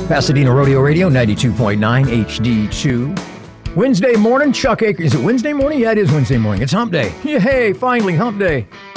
Pasadena Rodeo Radio, 92.9 HD2. Wednesday morning, Chuck Akers. Is it Wednesday morning? Yeah, it is Wednesday morning. It's hump day. Yay, finally hump day.